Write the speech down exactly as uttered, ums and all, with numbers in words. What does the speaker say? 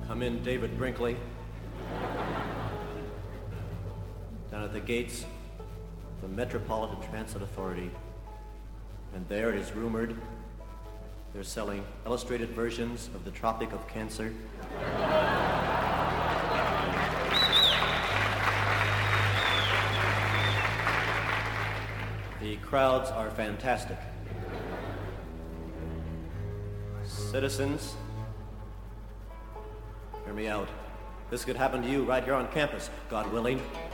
I'm in David Brinkley, down at the gates of the Metropolitan Transit Authority. And there it is rumored they're selling illustrated versions of The Tropic of Cancer. The crowds are fantastic. Citizens, hear me out. This could happen to you right here on campus, God willing.